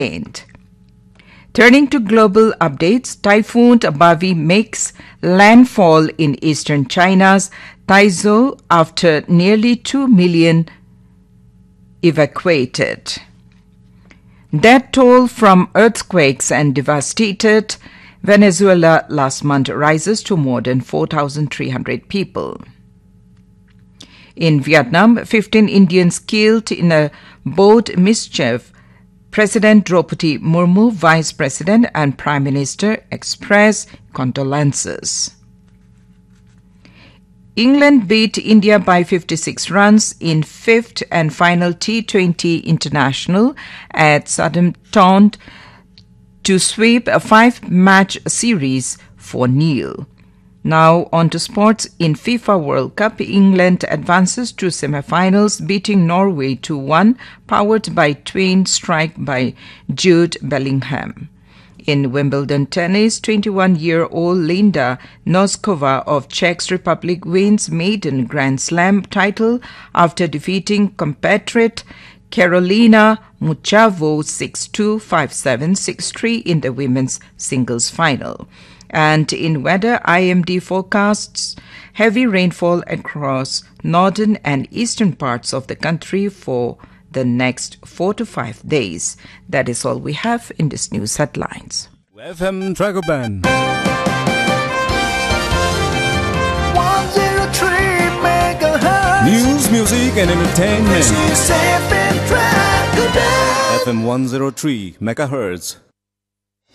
end. Turning to global updates, Typhoon Bavi makes landfall in eastern China's Taizhou after nearly 2 million evacuated. Death toll from earthquakes and devastated Venezuela last month rises to more than 4,300 people. In Vietnam, 15 Indians killed in a boat mischief. President Draupadi Murmu, Vice President and Prime Minister express condolences. England beat India by 56 runs in fifth and final T20 International at Southampton to sweep a 5-match series for nil. Now on to sports. In FIFA World Cup, England advances to semi-finals, beating Norway 2-1, powered by twin strike by Jude Bellingham. In Wimbledon tennis, 21-year-old Linda Noskova of Czech Republic wins maiden Grand Slam title after defeating compatriot Karolina Muchova 6-2, 5-7, 6-3 in the women's singles final. And in weather, IMD forecasts heavy rainfall across northern and eastern parts of the country for the next 4 to 5 days. That is all we have in this news headlines. FM Trago Band 103 megahertz. News, music and entertainment. This is FM Trago Band. FM 103 megahertz.